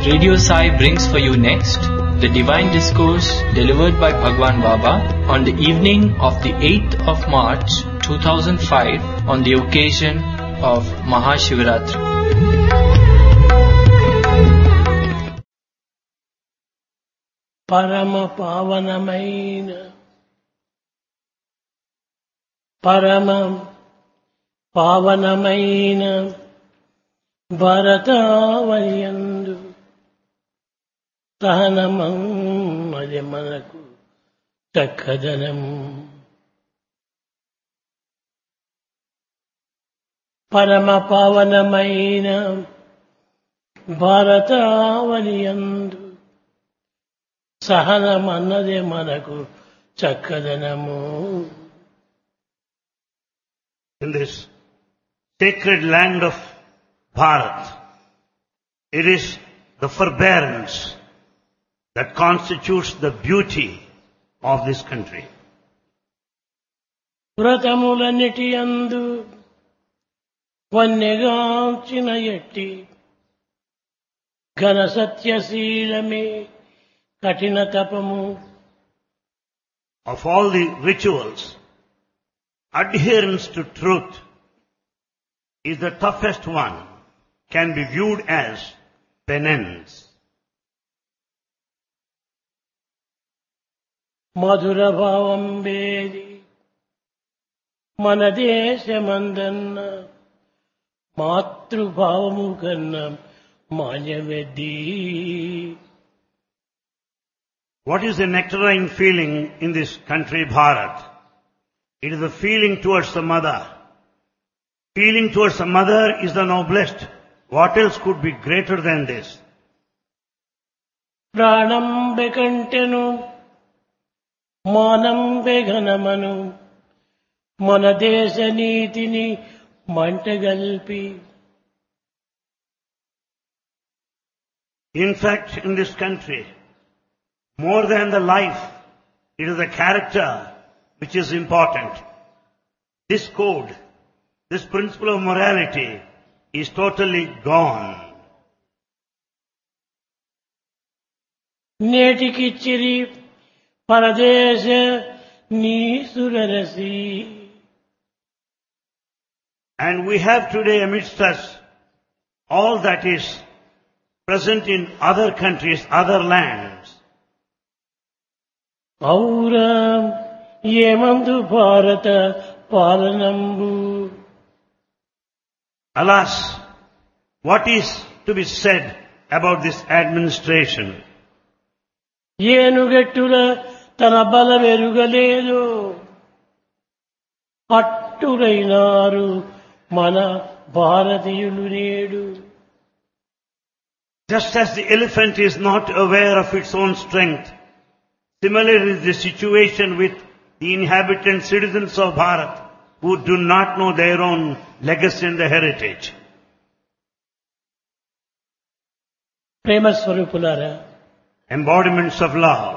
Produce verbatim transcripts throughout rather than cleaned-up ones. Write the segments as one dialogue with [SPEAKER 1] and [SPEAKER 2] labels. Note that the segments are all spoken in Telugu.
[SPEAKER 1] Radio Sai brings for you next the divine discourse delivered by Bhagwan Baba on the evening of the eighth of March two thousand five on the occasion of Mahashivaratri.
[SPEAKER 2] Parama pavanamaina Parama pavanamaina Bharatavaliyandu Sahanamam Madhyamanaku Chakkadanam Parama pavanamaina Bharatavaliyandu Sahanamannade manaku chakkadanamu.
[SPEAKER 3] In this sacred land of Bharat, it is the forbearance that constitutes the beauty of this country.
[SPEAKER 2] Vratamulaniti andu vannegaancina yetti ghana satya seelame katina tapamu.
[SPEAKER 3] Of all the rituals, adherence to truth is the toughest one, can be viewed as penance.
[SPEAKER 2] Madhura bhavam vedi manadesha mandanna matru bhavamu kanna manyavedi.
[SPEAKER 3] What is the nectarine feeling in this country, Bharat? It is the feeling towards the mother. Feeling towards the mother is the noblest. What else could be greater than this?
[SPEAKER 2] Pranam bekantenu manam beganamanu manadesha nitini mantagalpi.
[SPEAKER 3] In fact, in this country, more than the life, it is the character which is important. This code, this principle of morality is totally gone.
[SPEAKER 2] Netikichiri paradesha ni surarasi.
[SPEAKER 3] And we have today amidst us all that is present in other countries, other lands.
[SPEAKER 2] Auram yemandu bharata palanambu.
[SPEAKER 3] Alas, what is to be said about this administration?
[SPEAKER 2] Yenugettula tana balamerugaledu atturainaru mana bharatiyulu nedu.
[SPEAKER 3] Just as the elephant is not aware of its own strength, similarly is the situation with the inhabitant citizens of Bharat who do not know their own legacy and the heritage.
[SPEAKER 2] Prema Swarupulara,
[SPEAKER 3] Embodiments of love.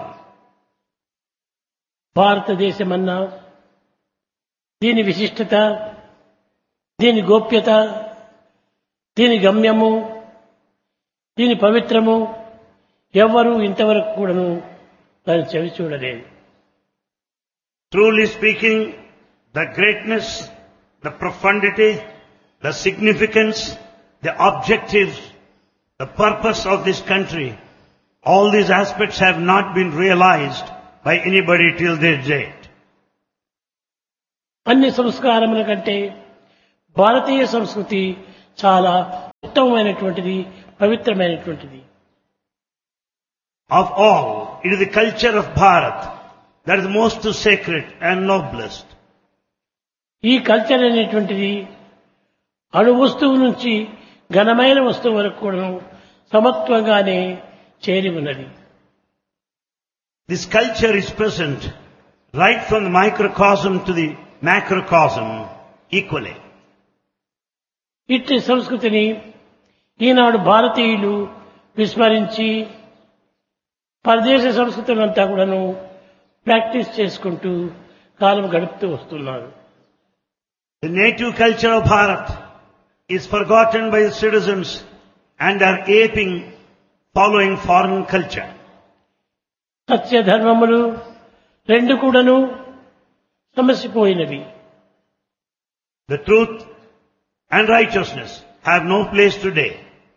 [SPEAKER 2] భారతదేశమన్నా దీని విశిష్టత, దీని గోప్యత, దీని గమ్యము, దీని పవిత్రము ఎవ్వరూ ఇంతవరకు కూడాను దాన్ని చవి చూడలేదు.
[SPEAKER 3] Truly speaking, the greatness, the profundity, the significance, the objectives, the purpose of this country, all these aspects have not been realized by anybody till this date.
[SPEAKER 2] అన్ని సంస్కారముల కంటే భారతీయ సంస్కృతి చాలా ఉత్తమమైనటువంటిది, పవిత్రమైనటువంటిది.
[SPEAKER 3] Of all, it is the culture of Bharat that is most sacred and noblest.
[SPEAKER 2] ఈ కల్చర్ అనేటువంటిది అణు వస్తువు నుంచి ఘనమైన వస్తువు వరకు కూడా సమత్వంగానే చేరి ఉన్నది.
[SPEAKER 3] This culture is present right from the microcosm to the macrocosm equally.
[SPEAKER 2] ఇట్టి సంస్కృతిని ఈనాడు భారతీయులు విస్మరించి పరదేశ సంస్కృతులంతా కూడాను ప్రాక్టీస్ చేసుకుంటూ కాలం గడుపుతూ వస్తున్నారు.
[SPEAKER 3] The native culture of Bharat is forgotten by the citizens and are aping following foreign culture.
[SPEAKER 2] సత్య ధర్మములు రెండు కూడాను సమసిపోయినవి.
[SPEAKER 3] The truth and righteousness have no place today.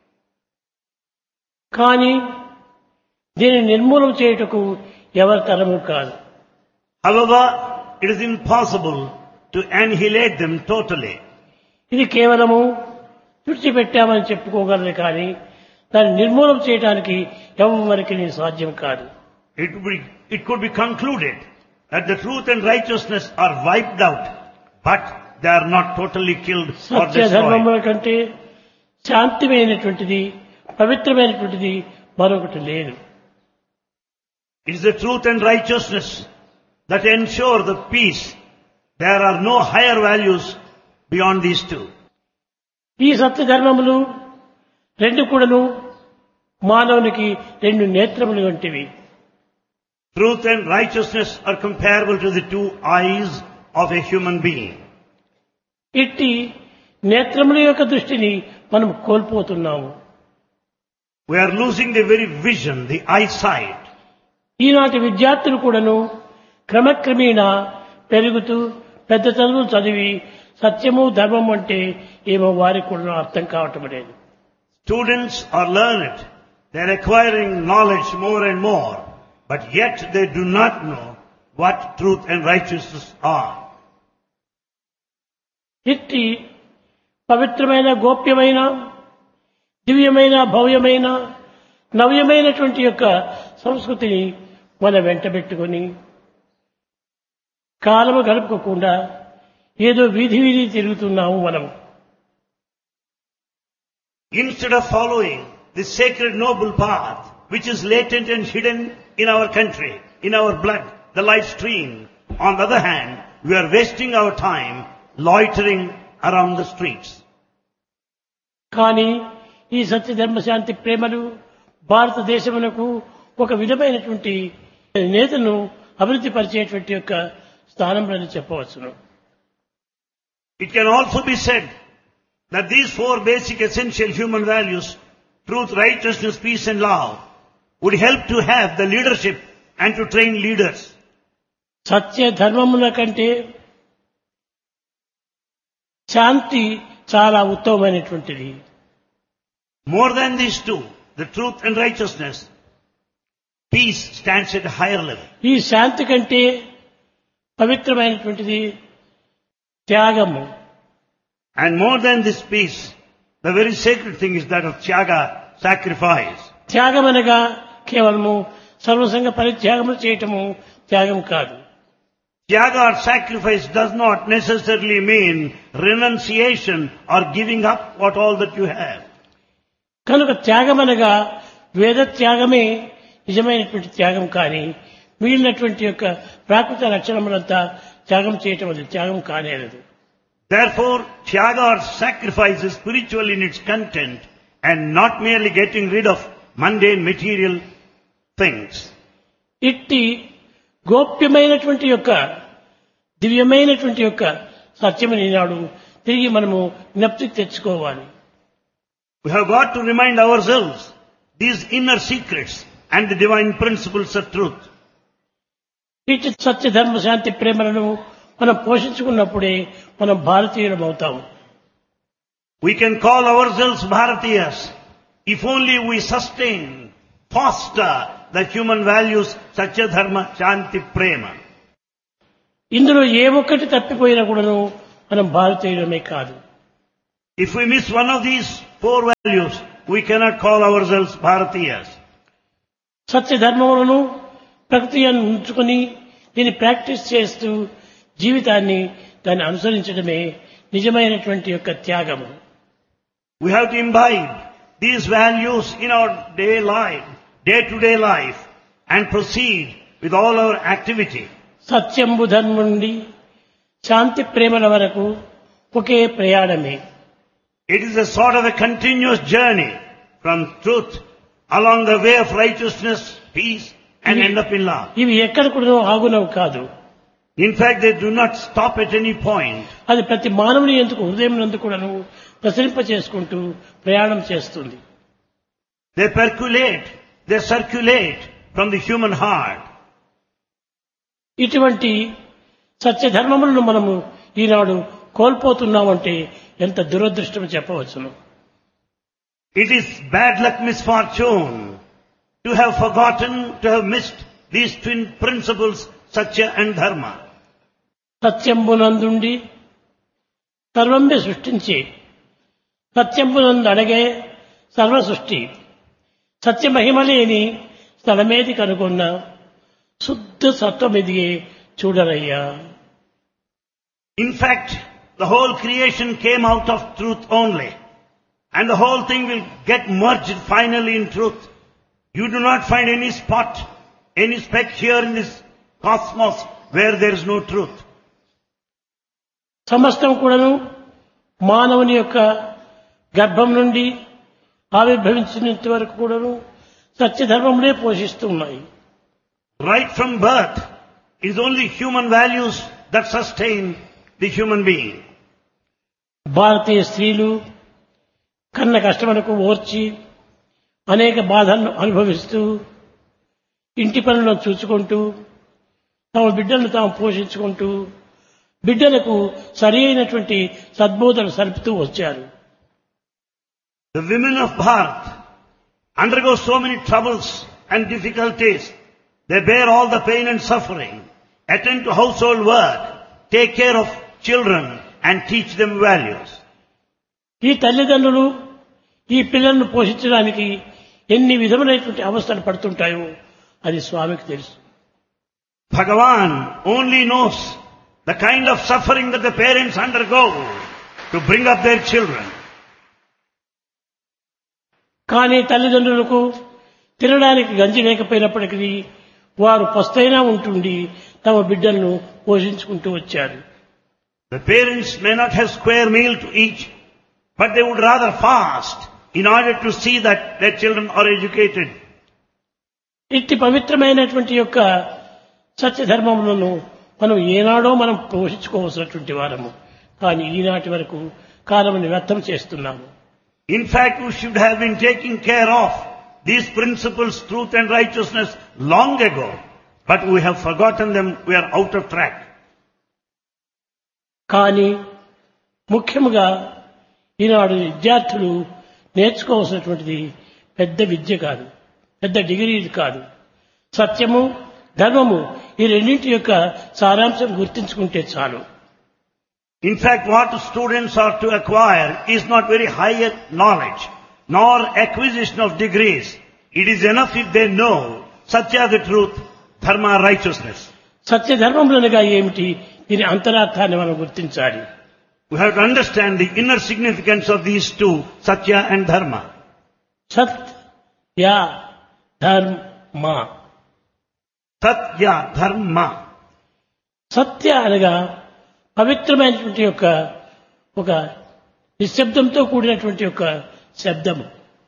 [SPEAKER 2] కానీ దీనిని నిర్మూలన చేయుటకు ఎవరి తరము కాదు.
[SPEAKER 3] However, it is impossible to annihilate them totally.
[SPEAKER 2] ఇది కేవలము తుడిచిపెట్టామని చెప్పుకోగలరు కానీ దాన్ని నిర్మూలన చేయడానికి ఎవరికి సాధ్యం కాదు.
[SPEAKER 3] It would be, it could be concluded that the truth and righteousness are wiped out, but they are not totally killed or
[SPEAKER 2] Satya
[SPEAKER 3] destroyed.
[SPEAKER 2] ధర్మముల కంటే శాంతిమైనటువంటిది, పవిత్రమైనటువంటిది మరొకటి లేదు.
[SPEAKER 3] It is the truth and righteousness that ensure the peace. There are no higher values beyond these two.
[SPEAKER 2] ఈ సత్య ధర్మములు రెండు కూడాను మానవునికి రెండు నేత్రములు వంటివి.
[SPEAKER 3] Truth and righteousness are comparable to the two eyes of a human being.
[SPEAKER 2] ఇట్టి నేత్రముల యొక్క దృష్టిని మనం కోల్పోతున్నాము.
[SPEAKER 3] We are losing the very vision, the eyesight.
[SPEAKER 2] ఈనాటి విద్యార్థులు కూడాను క్రమక్రమేణా పెరుగుతూ పెద్ద చదువులు చదివి సత్యము ధర్మము అంటే ఏమో వారికి కూడా అర్థం కావటం లేదు.
[SPEAKER 3] Students are learned. They are acquiring knowledge more and more. But yet they do not know what truth and righteousness are.
[SPEAKER 2] ఇట్టి పవిత్రమైన గోప్యమైన దివ్యమైన భవ్యమైన నవ్యమైనటువంటి యొక్క సంస్కృతిని మన వెంటబెట్టుకొని కాలము గడుపుకోకుండా ఏదో వీధి వీధి తిరుగుతున్నాము మనం.
[SPEAKER 3] Instead of following the sacred noble path which is latent and hidden in our country, in our blood, the life stream, on the other hand, we are wasting our time loitering around the streets.
[SPEAKER 2] కానీ ఈ సత్య ధర్మ శాంతి ప్రేమలు భారతదేశమునకు ఒక విధమైనటువంటి నేతను అభివృద్ధి పరిచేటువంటి యొక్క స్థానంలో చెప్పవచ్చును.
[SPEAKER 3] It can also be said that these four basic essential human values, truth, righteousness, peace and love, would help to have the leadership and to train leaders.
[SPEAKER 2] సత్య ధర్మముల కంటే శాంతి చాలా ఉత్తమమైనటువంటిది.
[SPEAKER 3] More than these two, the truth and righteousness, peace stands at a higher level.
[SPEAKER 2] ఈ శాంతి కంటే పవిత్రమైనటువంటిది త్యాగము.
[SPEAKER 3] And more than this peace, the very sacred thing is that of tyaga, sacrifice.
[SPEAKER 2] త్యాగం అనగా కేవలము సర్వసంగ పరిత్యాగము చేయటము త్యాగం కాదు.
[SPEAKER 3] Tyaga or sacrifice does not necessarily mean renunciation or giving up what all that you have.
[SPEAKER 2] కనుక త్యాగం అనగా వేద త్యాగమే నిజమైనటువంటి త్యాగం కానీ మిగిలినటువంటి యొక్క ప్రాకృత లక్షణములంతా త్యాగం చేయటం అది త్యాగం కానేరదు.
[SPEAKER 3] Therefore, tyaga or sacrifice is spiritual in its content and not merely getting rid of mundane material things.
[SPEAKER 2] ఇట్టి గోప్యమైనటువంటి యొక్క దివ్యమైనటువంటి యొక్క సత్యమని నాడు తిరిగి మనము జ్ఞప్తి తెచ్చుకోవాలి.
[SPEAKER 3] We have got to remind ourselves these inner secrets and the divine principles of truth.
[SPEAKER 2] ఇట్టి సత్య ధర్మ శాంతి ప్రేమలను మనం పోషించుకున్నప్పుడే మనం భారతీయులం అవుతాము.
[SPEAKER 3] We can call ourselves Bharatiyas if only we sustain, foster the human values Satya Dharma, Shanti, Prema.
[SPEAKER 2] ఇందులో ఏ ఒక్కటి తప్పిపోయినా కూడాను మనం భారతీయులమే కాదు.
[SPEAKER 3] If we miss one of these four values, we cannot call ourselves Bharatiyas.
[SPEAKER 2] సత్య ధర్మములను ప్రకృతి ఉంచుకొని దీన్ని ప్రాక్టీస్ చేస్తూ జీవితాన్ని దాన్ని అనుసరించడమే నిజమైనటువంటి యొక్క త్యాగము.
[SPEAKER 3] We have to imbibe these values in our day life, day-to-day life, and proceed with all our activity.
[SPEAKER 2] సత్యంబు ధర్మం నుండి శాంతి ప్రేమల వరకు ఒకే ప్రయాణమే.
[SPEAKER 3] It is a sort of a continuous journey from truth along the way of righteousness, peace, and end up in love.
[SPEAKER 2] ఇవి ఎక్కడ కూడా ఆగునవు కాదు.
[SPEAKER 3] In fact, they do not stop at any point.
[SPEAKER 2] అది ప్రతి మానవుని ఎందుకు హృదయం నందు కూడాను ప్రసరింప చేసుకుంటూ ప్రయాణం చేస్తుంది.
[SPEAKER 3] they percolate, they circulate from the human heart.
[SPEAKER 2] ఇటువంటి సత్యధర్మములను మనము ఈనాడు కోల్పోతున్నామంటే ఎంత దురదృష్టం చెప్పవచ్చును.
[SPEAKER 3] It is bad luck, misfortune, to have forgotten, to have missed these twin principles, Satya and Dharma.
[SPEAKER 2] సత్యంబునందుండి సర్వంబి సృష్టించి సత్యంబునందు అడగే సర్వ సృష్టి సత్య మహిమలేని స్థలమేది కనుగొన్న శుద్ధ సత్వమిదిగే చూడరయ్యా.
[SPEAKER 3] In fact, the whole creation came out of truth only. And the whole thing will get merged finally in truth. You do not find any spot, any speck here in this cosmos where there is no truth.
[SPEAKER 2] సమస్తం కూడాను మానవుని యొక్క గర్భం నుండి ఆవిర్భవించినంత వరకు కూడాను సత్యధర్మములే పోషిస్తూ ఉన్నాయి.
[SPEAKER 3] Right from birth, it is only human values that sustain the human being.
[SPEAKER 2] భారతీయ స్త్రీలు కన్న కష్టములకు ఓర్చి అనేక బాధలను అనుభవిస్తూ ఇంటి పనులను చూసుకుంటూ తమ బిడ్డలను తాము పోషించుకుంటూ బిడ్డలకు సరి అయినటువంటి సద్బోధనలు సలుపుతూ వచ్చారు.
[SPEAKER 3] The women of Bharat undergo so many troubles and difficulties. They bear all the pain and suffering, attend to household work, take care of children and teach them values.
[SPEAKER 2] ఈ తల్లిదండ్రులు ఈ పిల్లలను పోషించడానికి ఎన్ని విధములైనటువంటి అవస్థలు పడుతుంటాయో అది స్వామికి తెలుసు.
[SPEAKER 3] Bhagavan only knows the kind of suffering that the parents undergo to bring up their children.
[SPEAKER 2] కానీ తల్లిదండ్రులకు తినడానికి గంజి లేకపోయినప్పటికీ వారు పస్తైనా ఉంటుండి తమ బిడ్డలను పోషించుకుంటూ వచ్చారు.
[SPEAKER 3] The parents may not have square meal to eat, but they would rather fast in order to see that their children are educated.
[SPEAKER 2] ఇట్టి పవిత్రమైనటువంటి యొక్క సత్యధర్మములను మనం ఏనాడో మనం పోషించుకోవాల్సినటువంటి వారము. కానీ ఈనాటి వరకు కాలముని వ్యర్థం చేస్తున్నాము.
[SPEAKER 3] In fact, we should have been taking care of these principles, truth and righteousness long ago, but we have forgotten them, we are out of track.
[SPEAKER 2] కానీ ముఖ్యముగా ఈనాడు విద్యార్థులు నేర్చుకోవాల్సినటువంటిది పెద్ద విద్య కాదు, పెద్ద డిగ్రీ కాదు. సత్యము ధర్మము ఈ రెండింటి యొక్క సారాంశం గుర్తించుకుంటే చాలు.
[SPEAKER 3] In fact, what students are to acquire is not very higher knowledge, nor acquisition of degrees. It is enough if they know Satya, the truth, Dharma, righteousness.
[SPEAKER 2] సత్య ధర్మములనగా ఏమిటి, దీని అంతరార్థాన్ని మనం గుర్తించాలి.
[SPEAKER 3] We have to understand the inner significance of these two, Satya and Dharma.
[SPEAKER 2] సత్ యా ధర్మ.
[SPEAKER 3] Satya, Dharma.
[SPEAKER 2] సత్య అనగా పవిత్రమైనటువంటి యొక్క ఒక నిశ్శబ్దంతో కూడినటువంటి యొక్క శబ్దము.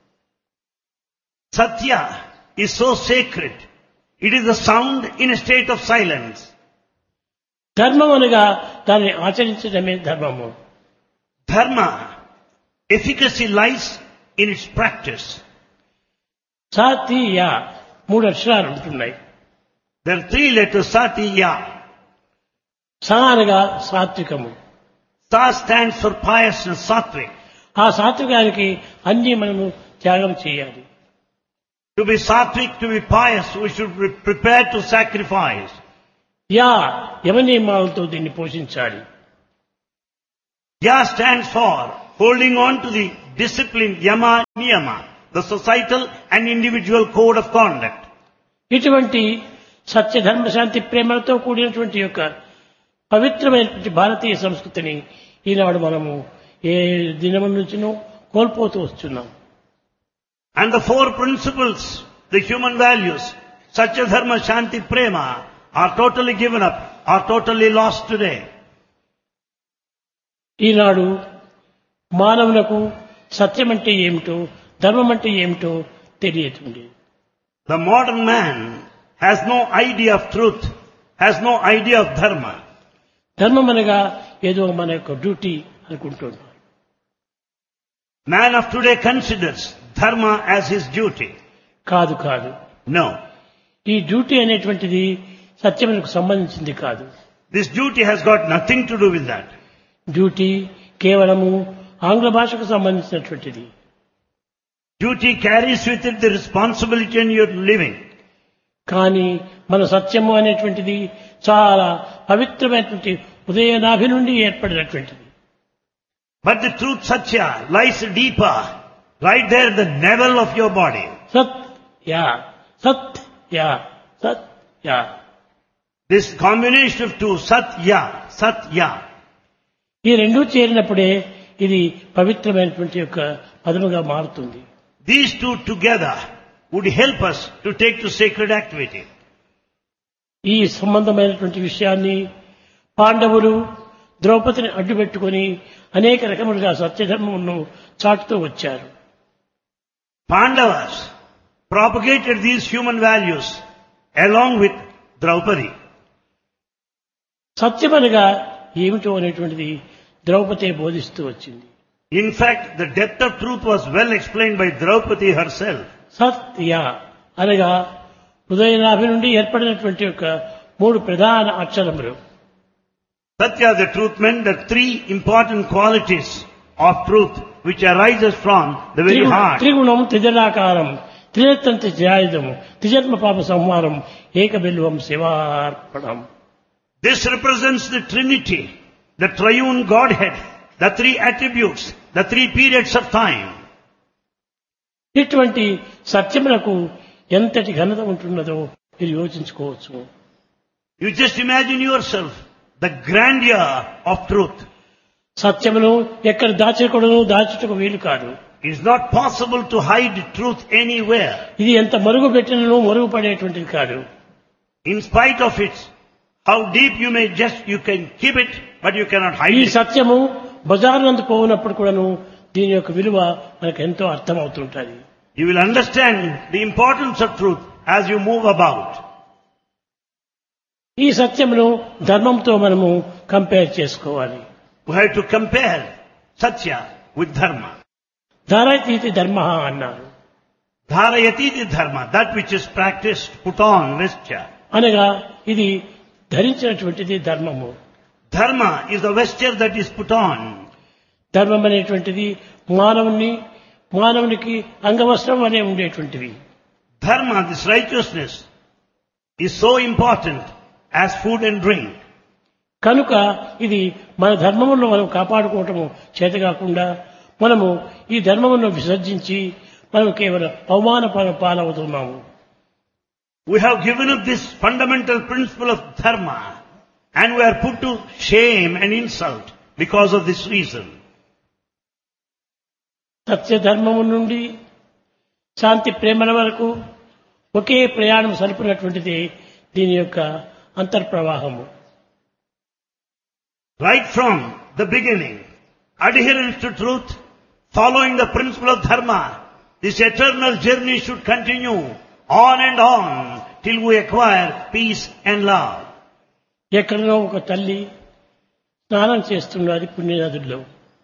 [SPEAKER 3] Satya is so sacred. It is a sound in a state of silence.
[SPEAKER 2] ధర్మం అనగా దానిని ఆచరించడమే ధర్మము.
[SPEAKER 3] Dharma, efficacy lies in its practice.
[SPEAKER 2] సాతి yeah మూడు అక్షరాలు ఉంటున్నాయి.
[SPEAKER 3] There are three letters, Sati, Ya.
[SPEAKER 2] సా అనగా సాత్వికము.
[SPEAKER 3] Sa stands for piousness, Sattvic.
[SPEAKER 2] ఆ సాత్వికానికి అన్ని మనము త్యాగం చేయాలి.
[SPEAKER 3] To be Sattvic, to be pious, we should be prepared to sacrifice.
[SPEAKER 2] Yeah యమనియమాలతో దీన్ని పోషించాలి.
[SPEAKER 3] Ya stands for holding on to the discipline, Yama, Niyama, the societal and individual code of conduct.
[SPEAKER 2] ఇటువంటి సత్య ధర్మ శాంతి ప్రేమలతో కూడినటువంటి యొక్క పవిత్రమైనటువంటి భారతీయ సంస్కృతిని ఈనాడు మనము ఏ దినము నుంచినో కోల్పోతూ వస్తున్నాం.
[SPEAKER 3] And the four principles, the human values, Satya, Dharma, Shanti, Prema, are totally given up, are totally lost today.
[SPEAKER 2] ఈనాడు మానవులకు సత్యం అంటే ఏమిటో ధర్మం అంటే ఏమిటో తెలియతుంది.
[SPEAKER 3] The modern man has no idea of truth, has no idea of dharma.
[SPEAKER 2] ధర్మం అనగా ఏదో మన యొక్క డ్యూటీ అనుకుంటున్నాం.
[SPEAKER 3] Man of today considers dharma as his duty.
[SPEAKER 2] కాదు కాదు
[SPEAKER 3] No.
[SPEAKER 2] ఈ డ్యూటీ అనేటువంటిది సత్యమునకు సంబంధించింది కాదు.
[SPEAKER 3] This duty has got nothing to do with that.
[SPEAKER 2] Duty కేవలము ఆంగ్ల భాషకు సంబంధించినటువంటిది.
[SPEAKER 3] Duty carries with it the responsibility in your living.
[SPEAKER 2] కానీ మన సత్యము అనేటువంటిది చాలా పవిత్రమైనటువంటి ఉదయనాభి నుండి ఏర్పడినటువంటిది.
[SPEAKER 3] But the truth satya lies deeper, right there at the navel of your body.
[SPEAKER 2] Satya Satya Satya.
[SPEAKER 3] This combination of two, satya, satya,
[SPEAKER 2] ఈ రెండూ చేరినప్పుడే ఇది పవిత్రమైనటువంటి యొక్క పదముగా మారుతుంది.
[SPEAKER 3] these two together would help us to take to sacred activity.
[SPEAKER 2] ఈ సంబంధమైనటువంటి విషయాన్ని పాండవులు ద్రౌపదిని అడ్డుపెట్టుకుని అనేక రకములుగా సత్యధర్మమును చాటుతూ వచ్చారు.
[SPEAKER 3] Pandavas propagated these human values along with Draupadi.
[SPEAKER 2] సత్యమనగా ఏమిటో అనేటువంటిది ద్రౌపది బోధిస్తూ వచ్చింది.
[SPEAKER 3] In fact, the depth of truth was well explained by Draupadi herself.
[SPEAKER 2] సత్య అనగా హృదయనాభి నుండి ఏర్పడినటువంటి యొక్క మూడు ప్రధాన అక్షరములు.
[SPEAKER 3] Satya, the truth, meant the three important qualities of truth which arises from the very heart.
[SPEAKER 2] త్రిగుణం త్రిజలాకారం త్రినేత్రంతి ధ్యాయుధము త్రిజన్మ పాప సంహారం ఏకబిల్వం శివార్పణం.
[SPEAKER 3] This represents the Trinity, the triune Godhead, the three attributes, the three periods of time.
[SPEAKER 2] ఇటువంటి సత్యములకు ఎంతటి ఘనత ఉంటున్నదో మీరు యోచించుకోవచ్చు.
[SPEAKER 3] You just imagine yourself the grandeur of truth.
[SPEAKER 2] సత్యమును ఎక్కడ దాచకూడదు, దాచుటకు వీలు కాదు.
[SPEAKER 3] It is not possible to hide truth anywhere.
[SPEAKER 2] ఇది ఎంత మరుగు పెట్టినను మరుగుపడేటువంటిది కాదు.
[SPEAKER 3] In spite of it, how deep you may just, you can keep it, but you cannot hide
[SPEAKER 2] ఈ
[SPEAKER 3] it.
[SPEAKER 2] సత్యము బజారునందు పోవునప్పుడు కూడాను దీని యొక్క విలువ మనకు ఎంతో అర్థం అవుతుంటది.
[SPEAKER 3] You will understand the importance of truth as you move about.
[SPEAKER 2] ఈ సత్యమును ధర్మంతో మనము కంపేర్ చేసుకోవాలి.
[SPEAKER 3] We have to compare Satya with Dharma.
[SPEAKER 2] ధారయతీతి ధర్మ అన్నారు.
[SPEAKER 3] Dharayatiti Dharma, that which is practiced, put on, vesture.
[SPEAKER 2] అనగా ఇది ధరించినటువంటిది ధర్మము.
[SPEAKER 3] Dharma is the vesture that is put on.
[SPEAKER 2] ధర్మం అనేటువంటిది మానవుని మానవునికి అంగవస్త్రం అనే ఉండేటువంటివి.
[SPEAKER 3] Dharma, this righteousness, is so important as food and drink.
[SPEAKER 2] కనుక ఇది మన ధర్మమును మనం కాపాడుకోవటము చేత కాకుండా మనము ఈ ధర్మమును విసర్జించి మనం కేవలం అవమాన పాలవుతున్నాము.
[SPEAKER 3] We have given up this fundamental principle of dharma and we are put to shame and insult because of this reason.
[SPEAKER 2] సత్య ధర్మము నుండి శాంతి ప్రేమల వరకు ఒకే ప్రయాణం సలుపునటువంటిది దీని యొక్క అంతర్ప్రవాహము.
[SPEAKER 3] Right from the beginning, adherence to truth, following the principle of dharma, this eternal journey should continue on and on till we acquire peace and love.
[SPEAKER 2] ఎక్కడనో ఒక తల్లి స్నానం చేస్తున్నది పుణ్యనదుల్లో.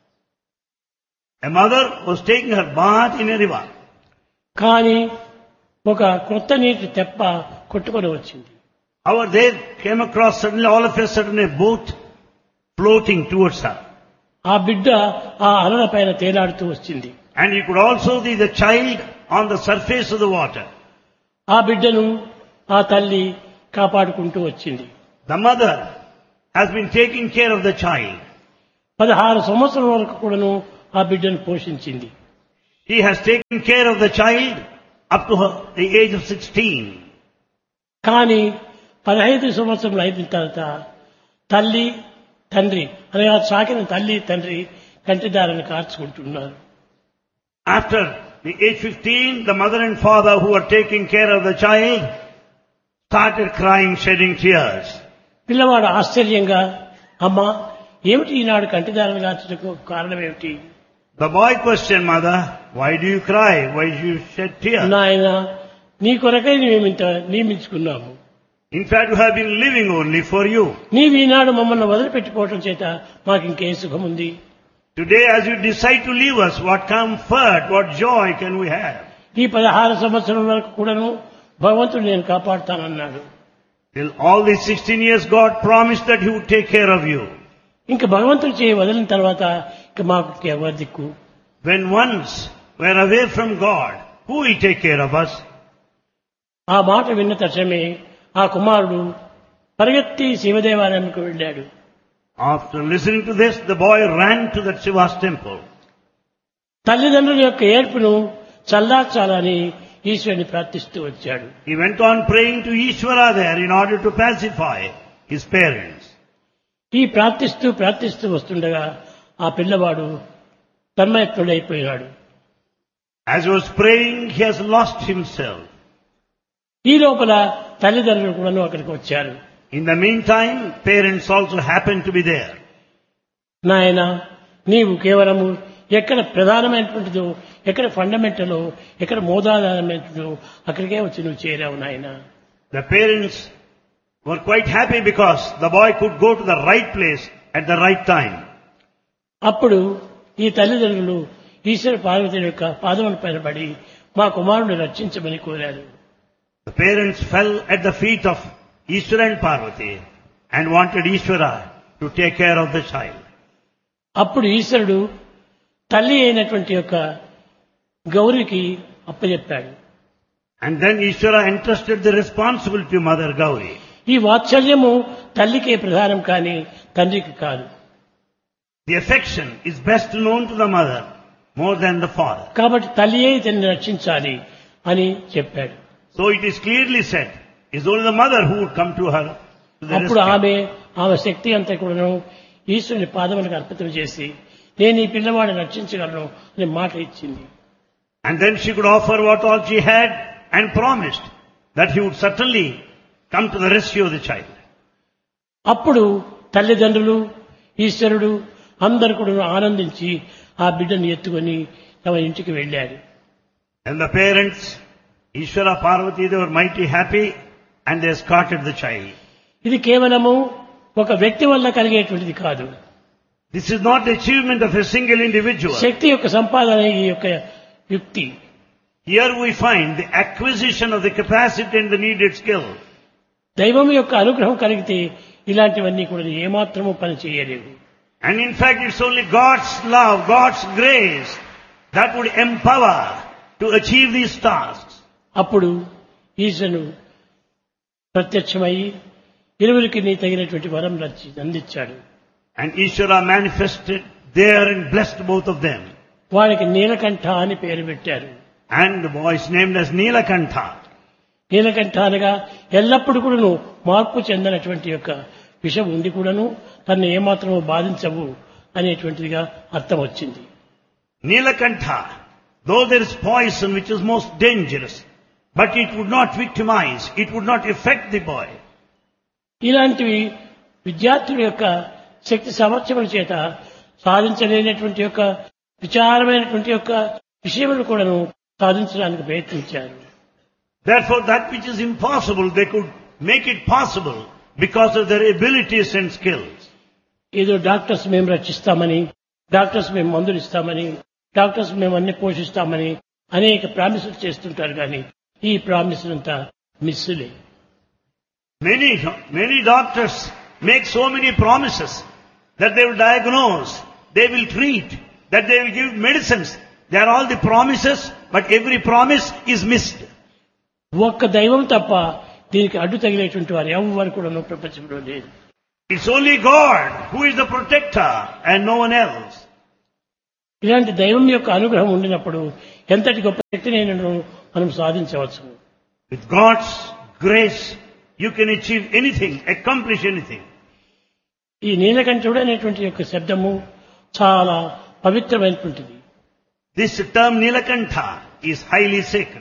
[SPEAKER 3] A mother was taking her bath in a river.
[SPEAKER 2] కానీ ఒక కొత్త నీటి తెప్ప కొట్టుకొని వచ్చింది.
[SPEAKER 3] However, they came across suddenly, all of a sudden, a boat floating towards her.
[SPEAKER 2] ఆ బిడ్డ ఆ అలల పైన తేలాడుతూ వచ్చింది.
[SPEAKER 3] And you could also see the child on the surface of the water.
[SPEAKER 2] ఆ బిడ్డను ఆ తల్లి కాపాడుకుంటూ వచ్చింది.
[SPEAKER 3] The mother has been taking care of the child.
[SPEAKER 2] పదహారు సంవత్సరాల వరకు కూడాను ఆ బిడ్డను పోషించింది.
[SPEAKER 3] She has taken care of the child up to her, the age of sixteen.
[SPEAKER 2] కానీ పదహైదు సంవత్సరాలు అయిన తర్వాత తల్లి తండ్రి అనగా సాకిన తల్లి తండ్రి కంటిదారిని కార్చుకుంటున్నారు.
[SPEAKER 3] After the age fifteen, the mother and father who were taking care of the child started crying, shedding tears.
[SPEAKER 2] పిల్లవాడు ఆశ్చర్యంగా అమ్మా ఏమిటి ఈనాడు కంటిదారిని కార్చడానికి కారణం ఏమిటి?
[SPEAKER 3] The boy questioned, mother, why do you cry? Why do you shed tears?
[SPEAKER 2] నాయన నీ కొరకై మేమింత నియమించుకున్నాము.
[SPEAKER 3] In fact, we have been living only for you.
[SPEAKER 2] నీవు ఈనాడు మమ్మల్ని వదిలిపెట్టిపోవటం చేత మాకు ఇంకే సుఖం ఉంది?
[SPEAKER 3] Today, as you decide to leave us, what comfort, what joy can we have?
[SPEAKER 2] ఈ పదహారు సంవత్సరం వరకు కూడాను భగవంతుడు నేను కాపాడుతానన్నాడు.
[SPEAKER 3] Till all these sixteen years, God promised that He would take care of you.
[SPEAKER 2] ఇంకా భగవంతుడు చేయి వదిలిన తర్వాత ఇక మాకు ఎవరి దిక్కు?
[SPEAKER 3] When once we're away from God, who will take care of us?
[SPEAKER 2] ఆ మాట విన్న తక్షణమే ఆ కుమారుడు పరిగెత్తి శివదేవాలయానికి వెళ్ళాడు.
[SPEAKER 3] After listening to this, the boy ran to that Shiva's temple.
[SPEAKER 2] తల్లిదండ్రుల యొక్క ఏడ్పును చల్లార్చాలని ఈశ్వరుని ప్రార్థిస్తూ వచ్చాడు.
[SPEAKER 3] He went on praying to Ishvara there in order to pacify his parents.
[SPEAKER 2] ఈ ప్రార్థిస్తూ ప్రార్థిస్తూ వస్తుండగా ఆ పిల్లవాడు తన్మయత్తుడైపోయాడు.
[SPEAKER 3] As he was praying, he has lost himself.
[SPEAKER 2] ఈ లోపల తల్లిదండ్రులు కూడాను అక్కడికి వచ్చారు.
[SPEAKER 3] In the meantime, parents also happened to be there.
[SPEAKER 2] నాయన, నీవు కేవలము ఎక్కడ ప్రధానమైనటువంటిదో, ఎక్కడ ఫండమెంటలో, ఎక్కడ మూలాధారమైనటువంటిదో అక్కడికే వచ్చి నువ్వు చేరావు నాయన.
[SPEAKER 3] The parents were quite happy because the boy could go to the right place at the right time.
[SPEAKER 2] అప్పుడు ఈ తల్లిదండ్రులు ఈశ్వర పార్వతి యొక్క పాదముల పైన పడి మా కుమారుని రక్షించమని కోరారు.
[SPEAKER 3] The parents fell at the feet of Ishvara and Parvati and wanted Ishvara to take care of the child.
[SPEAKER 2] అప్పుడు ఈశ్వరుడు తల్లి అయినటువంటి యొక్క గౌరికి అప్పచెప్పాడు.
[SPEAKER 3] And then Ishvara entrusted the responsibility to Mother Gauri.
[SPEAKER 2] ఈ వాత్సల్యము తల్లికే ప్రధానం కానీ తండ్రికి కాదు.
[SPEAKER 3] The affection is best known to the mother more than the father.
[SPEAKER 2] కాబట్టి తల్లియే ఇతన్ని రక్షించాలి అని చెప్పాడు.
[SPEAKER 3] So it is clearly said, it's only the mother who would come to her to the
[SPEAKER 2] అప్పుడు
[SPEAKER 3] rescue.
[SPEAKER 2] ఆమె ఆమె శక్తి అంతా కూడాను ఈశ్వరుని పాదములకు అర్పితం చేసి నేను ఈ పిల్లవాడిని రక్షించగలను అనే మాట ఇచ్చింది.
[SPEAKER 3] And then she could offer what all she had and promised that he would certainly come to the rescue of the child.
[SPEAKER 2] అప్పుడు తల్లిదండ్రులు ఈశ్వరుడు అందరు కూడా ఆనందించి ఆ బిడ్డను ఎత్తుకొని తమ ఇంటికి వెళ్ళారు.
[SPEAKER 3] And the parents, Ishvara, Parvati, they were mighty happy and they escorted the child.
[SPEAKER 2] ఇది కేవలము ఒక వ్యక్తి వల్ల కలిగేటువంటిది కాదు.
[SPEAKER 3] This is not the achievement of a single individual.
[SPEAKER 2] శక్తి యొక్క సంపాదన ఈ యొక్క యుక్తి.
[SPEAKER 3] Here we find the acquisition of the capacity and the needed skill.
[SPEAKER 2] దైవం యొక్క అనుగ్రహం కలిగితే ఇలాంటివన్నీ కూడా ఏమాత్రము పని చేయలేవు.
[SPEAKER 3] And in fact, it's only God's love, God's grace that would empower to achieve these tasks.
[SPEAKER 2] అప్పుడు ఈశ్వరుడు ప్రత్యక్షమై ఇరువురికి నీ తగినటువంటి వరం రచి అందించాడు.
[SPEAKER 3] And Ishvara manifested there and blessed both of them.
[SPEAKER 2] వారికి నీలకంఠ అని పేరు పెట్టారు.
[SPEAKER 3] And the boy is named as Neelakantha.
[SPEAKER 2] Neelakantha అనగా ఎల్లప్పుడూ కూడాను మార్పు చెందినటువంటి యొక్క విషం ఉండి కూడాను తను ఏమాత్రమో బాధించవు అనేటువంటిదిగా అర్థం వచ్చింది.
[SPEAKER 3] Neelakantha, though there is poison which is most dangerous, but it would not victimize, it would not affect the boy.
[SPEAKER 2] ఇలాంటివి విద్యార్థుల యొక్క శక్తి సామర్థ్యముల చేత సాధించలేనటువంటి యొక్క విచారమైనటువంటి యొక్క విషయములు కూడాను సాధించడానికి ప్రయత్నించారు.
[SPEAKER 3] Therefore, that which is impossible, they could make it possible because of their abilities and skills.
[SPEAKER 2] ఏదో డాక్టర్స్ మేము రక్షిస్తామని, డాక్టర్స్ మేము మందులు ఇస్తామని, డాక్టర్స్ మేము అన్ని పోషిస్తామని అనేక ప్రామిసులు చేస్తుంటారు కానీ ఈ ప్రామిసులంతా మిస్సులే.
[SPEAKER 3] Many, many doctors make so many promises that they will diagnose, they will treat, that they will give medicines. They are all the promises, but every promise is missed.
[SPEAKER 2] ఒక్క దైవం తప్ప దీనికి అడ్డు తగిలేటువంటి వారు ఎవరు కూడా ప్రపంచంలో లేదు.
[SPEAKER 3] It's only God who is the protector and no one else.
[SPEAKER 2] ఇలాంటి దైవం యొక్క అనుగ్రహం ఉండినప్పుడు ఎంతటి గొప్ప శక్తినైనను మనం సాధించవచ్చు.
[SPEAKER 3] With God's grace, you can achieve anything, accomplish anything.
[SPEAKER 2] ఈ నీలకంఠుడు అనేటువంటి యొక్క శబ్దము చాలా పవిత్రమైనటువంటిది.
[SPEAKER 3] This term Neelakantha is highly sacred.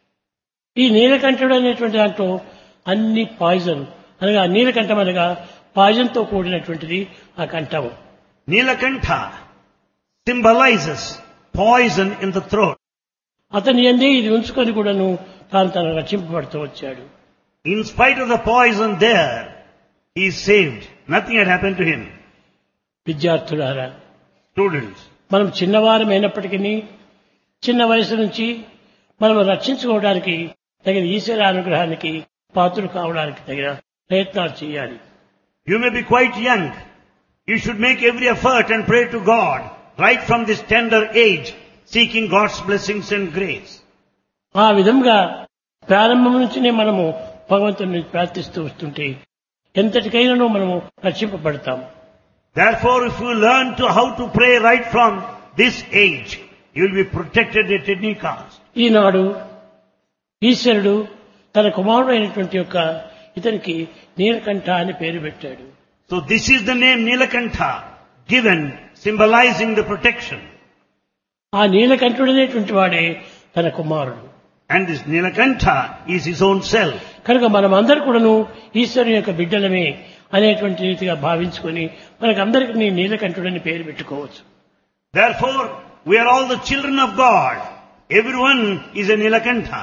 [SPEAKER 2] ఈ నీలకంఠుడు అనేటువంటి దాంట్లో అన్ని పాయిజన్ అనగా నీలకంఠం అనగా పాయిజన్ తో కూడినటువంటిది ఆ కంఠము.
[SPEAKER 3] Neelakantha symbolizes poison in the throat.
[SPEAKER 2] అతని యందే ఇది ఉంచుకొని కూడాను తాను తను రక్షింపబడుతూ వచ్చాడు.
[SPEAKER 3] In spite of the poison there, he is saved. Nothing had happened to him.
[SPEAKER 2] విద్యార్థులారా,
[SPEAKER 3] Students,
[SPEAKER 2] మనం చిన్నవారమైనప్పటికీ చిన్న వయసు నుంచి మనం రక్షించుకోవడానికి తగిన ఈశ్వర అనుగ్రహానికి పాత్రలు కావడానికి తగిన ప్రయత్నాలు చేయాలి.
[SPEAKER 3] you may be quite young. You should make every effort and pray to God right from this tender age, seeking God's blessings and grace.
[SPEAKER 2] ఆ విధంగా ప్రారంభం నుంచినే మనము భగవంతుని ప్రార్థిస్తూ వస్తుంటే ఎంతటికైనా మనము రక్షింపబడతాం.
[SPEAKER 3] Therefore, if you learn to how to pray right from this age, you will be protected at any cost.
[SPEAKER 2] ఈనాడు ఈశ్వరుడు తన కుమారుడైనటువంటి యొక్క ఇతనికి నీలకంఠ అని పేరు పెట్టాడు.
[SPEAKER 3] So this is the name Nilakantha, given symbolizing the protection.
[SPEAKER 2] ఆ నీలకంఠుడనేటువంటి వాడే తన కుమారుడు.
[SPEAKER 3] And this Nilakantha is his own self.
[SPEAKER 2] కనుక మనం అందరూ కూడాను ఈశ్వరుని యొక్క బిడ్డలమే అనేటువంటి రీతిగా భావించుకొని మనకందరికీ నీలకంఠుడని పేరు పెట్టుకోవచ్చు.
[SPEAKER 3] Therefore, we are all the children of God. Everyone is a Nilakantha.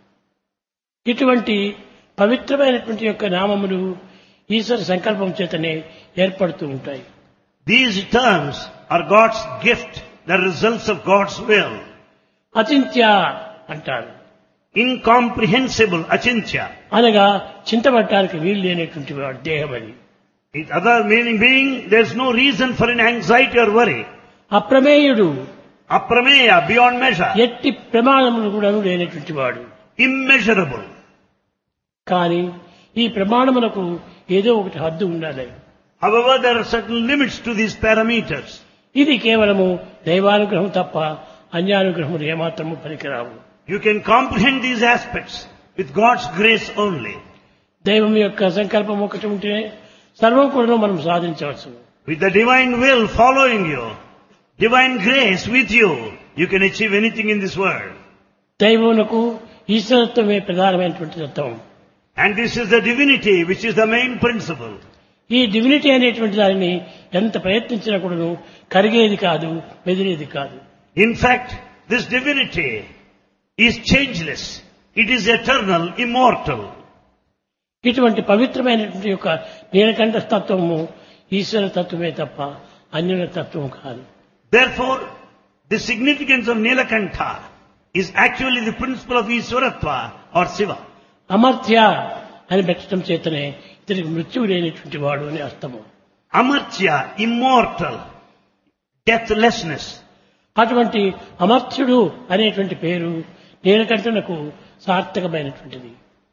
[SPEAKER 2] ఇటువంటి పవిత్రమైనటువంటి యొక్క నామములు ఈశ్వర సంకల్పం చేతనే ఏర్పడుతూ ఉంటాయి.
[SPEAKER 3] These terms are God's gift, the results of God's will.
[SPEAKER 2] అచింత్య అంటారు.
[SPEAKER 3] Incomprehensible, achintya.
[SPEAKER 2] అనగా చింతపడటానికి వీలు లేనటువంటి వాడు దేహం అని.
[SPEAKER 3] Its other meaning being, there's no reason for an anxiety or worry.
[SPEAKER 2] అప్రమేయుడు,
[SPEAKER 3] Aprameya, beyond measure.
[SPEAKER 2] ఎట్టి ప్రమాణములు కూడా లేనటువంటి వాడు.
[SPEAKER 3] Immeasurable.
[SPEAKER 2] కానీ ఈ ప్రమాణములకు ఏదో ఒకటి హద్దు ఉండాలి.
[SPEAKER 3] However, there are certain limits to these parameters.
[SPEAKER 2] ఇది కేవలము దైవానుగ్రహం తప్ప అన్యానుగ్రహములు ఏమాత్రము పనికిరావు.
[SPEAKER 3] You can comprehend these aspects with God's grace only.
[SPEAKER 2] దైవం యొక్క సంకల్పం ఒకటి ఉంటే సర్వం కూడా మనం సాధించవచ్చు.
[SPEAKER 3] With the divine will following you, divine grace with you, you can achieve anything in this world.
[SPEAKER 2] దైవమునకు ఈశ్వరత్వమే ప్రధానమైనటువంటి తత్వం.
[SPEAKER 3] And this is the divinity which is the main principle.
[SPEAKER 2] ఈ డివినిటీ అనేటువంటి దానిని ఎంత ప్రయత్నించినా కూడాను కరిగేది కాదు, మెదిలేది కాదు.
[SPEAKER 3] In fact, this divinity is changeless. It is eternal, immortal.
[SPEAKER 2] ఇటువంటి పవిత్రమైనటువంటి యొక్క నీలకంఠ తత్వము ఈశ్వర తత్వమే తప్ప అన్యుల తత్వం కాదు.
[SPEAKER 3] Therefore, the significance of Nilakantha is actually the principle of Iswaratva or Shiva.
[SPEAKER 2] Amartya అని పెట్టడం చేతనే ఇతనికి మృత్యువు లేనటువంటి వాడు అని అర్థము.
[SPEAKER 3] Amartya, immortal, deathlessness.
[SPEAKER 2] అటువంటి అమర్త్యుడు అనేటువంటి పేరు నీలకంఠునకు సార్థకమైనటువంటిది.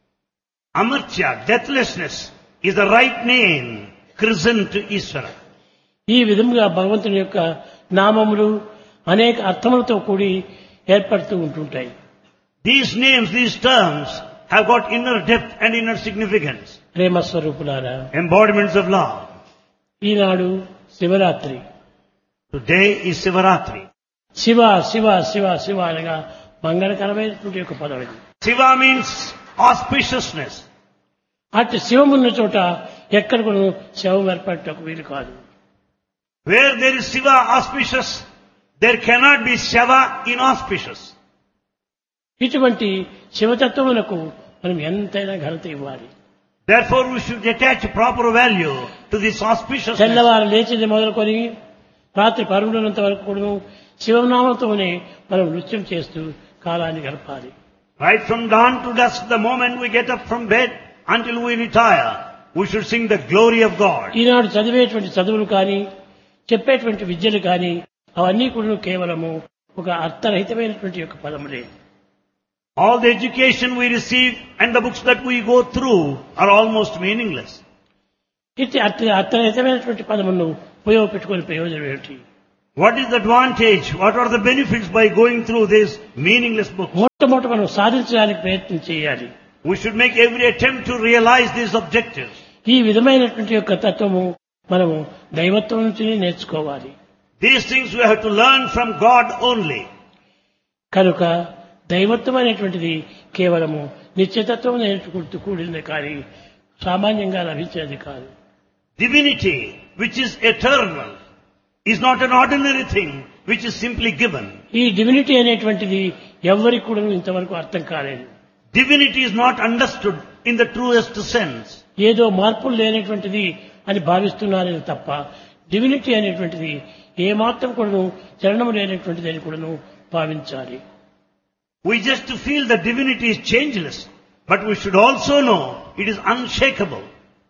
[SPEAKER 3] Amartya, deathlessness, is the right name christened to Iswara.
[SPEAKER 2] ఈ విధంగా భగవంతుని యొక్క నామములు అనేక అర్థములతో కూడి ఏర్పడుతూ ఉంటుంటాయి.
[SPEAKER 3] These names, these terms have got inner depth and inner significance.
[SPEAKER 2] ప్రేమ స్వరూపులారా,
[SPEAKER 3] Embodiments of love.
[SPEAKER 2] Eenadu Shivaratri.
[SPEAKER 3] Today is Sivaratri.
[SPEAKER 2] Shiva Shiva Shiva Shiva అనగా మంగళకరమైనటువంటి యొక్క పదం ఇది.
[SPEAKER 3] Shiva means auspiciousness.
[SPEAKER 2] అటు శివమున్న చోట ఎక్కడ కూడా శవం ఏర్పడటకు వీలు కాదు.
[SPEAKER 3] Where there is Shiva auspicious, there cannot be Shava inauspicious.
[SPEAKER 2] ఇటువంటి శివతత్వమునకు మనం ఎంతైనా ఘనత ఇవ్వాలి.
[SPEAKER 3] Therefore, we should attach proper value to this auspiciousness.
[SPEAKER 2] తెల్లవారు లేచింది మొదలుకొని రాత్రి పరుగునంత వరకు కూడా శివనామంతోనే మనం నృత్యం చేస్తూ కాలాన్ని గడపాలి.
[SPEAKER 3] Right from dawn to dusk, the moment we get up from bed until we retire, we should sing the glory of God.
[SPEAKER 2] ఈనాడు చదివేటువంటి చదువులు కానీ చెప్పేటువంటి విద్యలు కానీ అవన్నీ కూడా కేవలము ఒక అర్థరహితమైనటువంటి యొక్క పదములే.
[SPEAKER 3] All the education we receive and the books that we go through are almost meaningless.
[SPEAKER 2] ఇది అర్థ అర్థరహితమైనటువంటి పదమును ఉపయోగపెట్టుకునే ప్రయోజనం ఏమిటి?
[SPEAKER 3] What is the advantage? What are the benefits by going through this meaningless book?
[SPEAKER 2] మొట్టమొదట మనం సాధించడానికి ప్రయత్నం చేయాలి.
[SPEAKER 3] We should make every attempt to realize these objectives.
[SPEAKER 2] ఈ విధమైనటువంటి యొక్క తత్వము మనము దైవత్వం నుంచి నేర్చుకోవాలి.
[SPEAKER 3] These things we have to learn from God only.
[SPEAKER 2] కనుక దైవత్వం అనేటువంటిది కేవలము నిత్యతత్వం నేర్చుకుంటూ కూడింది కానీ సామాన్యంగా లభించేది కాదు.
[SPEAKER 3] Divinity, which is eternal, is not an ordinary thing which is simply given.
[SPEAKER 2] ఈ డివినిటీ అనేటువంటిది ఎవరికి కూడా ఇంతవరకు అర్థం కాలేదు.
[SPEAKER 3] Divinity is not understood in the truest sense.
[SPEAKER 2] ఏదో మార్పులు లేనటువంటిది అని భావిస్తున్నారని తప్ప డివినిటీ అనేటువంటిది ఏమాత్రం కూడాను చలనము లేనటువంటిది అని కూడాను భావించాలి.
[SPEAKER 3] We just feel the divinity is changeless, but we should also know it is unshakable.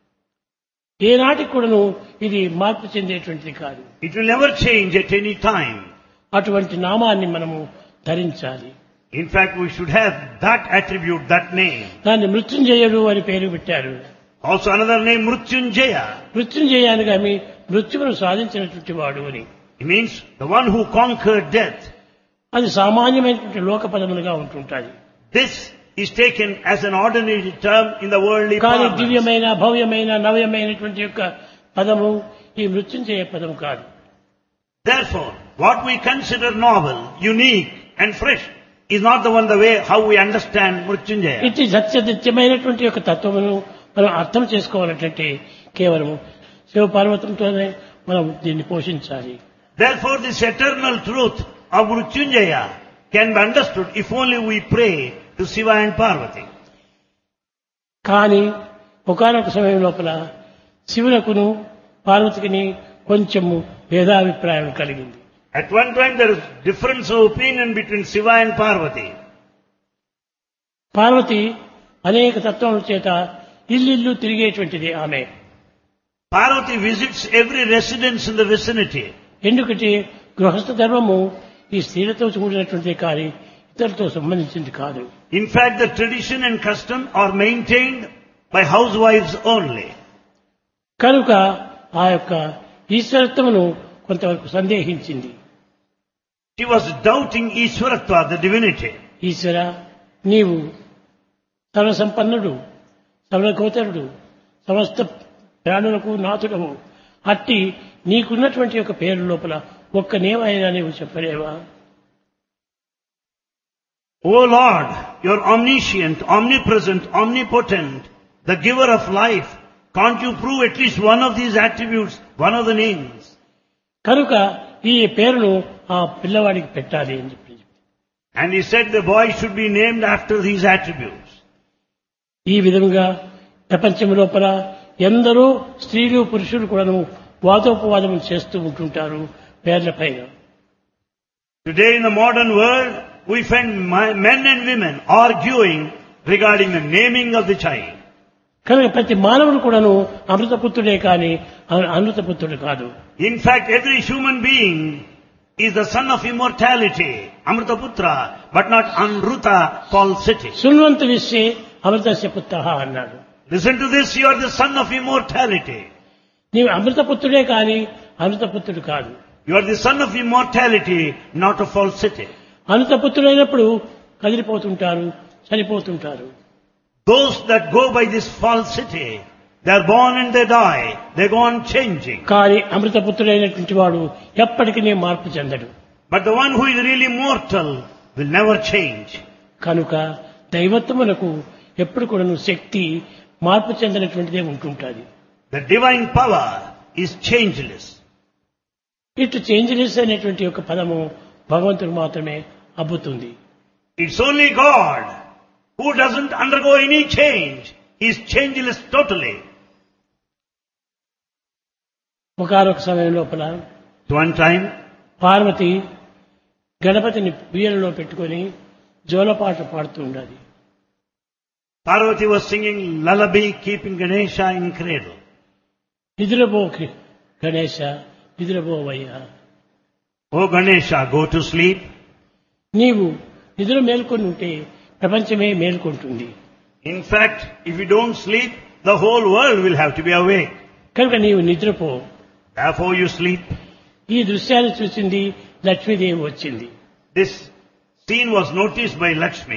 [SPEAKER 2] ఏనాటికి కూడాను ఇది మార్పు చెందేటువంటిది కాదు.
[SPEAKER 3] It will never change at any time.
[SPEAKER 2] అటువంటి నామాన్ని మనము ధరించాలి.
[SPEAKER 3] In fact, we should have that attribute, that name.
[SPEAKER 2] దాన్ని మృత్యుంజయుడు అని పేరు పెట్టారు.
[SPEAKER 3] Also another name, Mrutyunjaya.
[SPEAKER 2] మృత్యుంజయ అనగా మీ మృత్యువును సాధించినటువంటి వాడు అని.
[SPEAKER 3] It means the one who conquered death.
[SPEAKER 2] అది సామాన్యమైనటువంటి లోక పదములుగా ఉంటుంటాయి.
[SPEAKER 3] This is taken as an ordinary term in the worldly
[SPEAKER 2] కానీ
[SPEAKER 3] parlance.
[SPEAKER 2] దివ్యమైన భవ్యమైన నవ్యమైనటువంటి యొక్క పదము ఈ మృత్యుంజయ పదము కాదు.
[SPEAKER 3] Therefore, what we consider novel, unique and fresh is not the one the way how we understand Mrutyunjaya.
[SPEAKER 2] ఇది సత్యనిత్యమైనటువంటి యొక్క తత్వమును మనం అర్థం చేసుకోవాలంటే కేవలము శివ పార్వతంతోనే మనం దీన్ని పోషించాలి.
[SPEAKER 3] Therefore, this eternal truth of Mrutyunjaya can be understood if only we pray to Shiva and Parvati.
[SPEAKER 2] కానీ ఒకానొక సమయం లోపల శివునకును పార్వతికిని కొంచెము భేదాభిప్రాయం కలిగింది.
[SPEAKER 3] At one time there is difference of opinion between Shiva and Parvati.
[SPEAKER 2] Parvati అనేక తత్వముల చేత ఇల్లిల్లు తిరిగేటువంటిది ఆమె.
[SPEAKER 3] Parvati visits every residence in the vicinity.
[SPEAKER 2] ఎందుకంటే గృహస్థ ధర్మము ఈ స్త్రీలతో కూడినటువంటిది కానీ ఇతరులతో సంబంధించింది కాదు.
[SPEAKER 3] In fact, the tradition and custom are maintained by housewives only.
[SPEAKER 2] కనుక ఆ యొక్క ఈశ్వరత్వమును కొంతవరకు సందేహించింది.
[SPEAKER 3] She was doubting Ishwaratva, the divinity.
[SPEAKER 2] ఈశ్వర నీవు సర్వసంపన్నుడు, సర్వగోచరుడు, సమస్త ప్రాణులకు నాథుడవు. అట్టి నీకున్నటువంటి యొక్క పేరు లోపల ఒక్కనేమైనా నీవు చెప్పలేవా?
[SPEAKER 3] O Lord, you are omniscient, omnipresent, omnipotent, the giver of life. Can't you prove at least one of these attributes, one of the names?
[SPEAKER 2] కనుక ఈ పేరును ఆ పిల్లవాడికి పెట్టాలి అని చెప్పి
[SPEAKER 3] And he said the boy should be named after these attributes.
[SPEAKER 2] ఈ విధంగా ప్రపంచం లోపల ఎందరో స్త్రీలు పురుషులు కూడాను వాదోపవాదం చేస్తూ ఉంటుంటారు పేర్ల పైన.
[SPEAKER 3] Today in the modern world, we find men and women arguing regarding the naming of the child.
[SPEAKER 2] కనుక ప్రతి మానవుడు కూడాను అమృతపుత్రుడే కానీ అమృతపుత్రుడు కాదు.
[SPEAKER 3] In fact, every human being is the son of immortality, Amrutaputra, but not Anruta, falsity.
[SPEAKER 2] శృణ్వంత విశ్వే అమృతస్య పుత్రః అన్నాడు.
[SPEAKER 3] Listen to this, you are the son of immortality.
[SPEAKER 2] నీవు అమృతపుత్రుడే కానీ అమృతపుత్రుడు కాదు.
[SPEAKER 3] You are the son of immortality, not of falsity.
[SPEAKER 2] అమృతపుత్రుడైనప్పుడు కదిలిపోతుంటారు, చనిపోతుంటారు.
[SPEAKER 3] Those that go by this falsity, they are born and they die, they go on changing.
[SPEAKER 2] కానీ అమృతపుత్రుడైనటువంటి వాడు ఎప్పటికీ మార్పు చెందడు.
[SPEAKER 3] But the one who is really mortal will never change.
[SPEAKER 2] కనుక దైవత్వమునకు ఎప్పుడు కూడాను శక్తి మార్పు చెందినటువంటిదే ఉంటుంటుంది.
[SPEAKER 3] The divine power is changeless.
[SPEAKER 2] ఇటు చేంజ్లెస్ అనేటువంటి ఒక పదము భగవంతుడు మాత్రమే అబ్బుతుంది.
[SPEAKER 3] It's only God who doesn't undergo any change. He is changeless totally.
[SPEAKER 2] ఒకనొక సమయం లోపల
[SPEAKER 3] One time,
[SPEAKER 2] పార్వతి గణపతిని ఉయ్యాలలో పెట్టుకొని జోలపాట పాడుతూ ఉండాలి.
[SPEAKER 3] Parvati was singing lullaby, keeping Ganesha in cradle.
[SPEAKER 2] నిద్రపో Ganesha నిద్రపోవయ్యా.
[SPEAKER 3] Oh Ganesha, go to sleep.
[SPEAKER 2] నీవు నిద్ర మేల్కొని ఉంటే ప్రపంచమే మేల్కొంటుంది.
[SPEAKER 3] In fact, if you don't sleep, the whole world will have to be awake.
[SPEAKER 2] కనుక నీవు నిద్రపో.
[SPEAKER 3] Therefore you sleep.
[SPEAKER 2] ఈ దృశ్యాన్ని చూసింది లక్ష్మీదేవి వచ్చింది.
[SPEAKER 3] This scene was noticed by Lakshmi.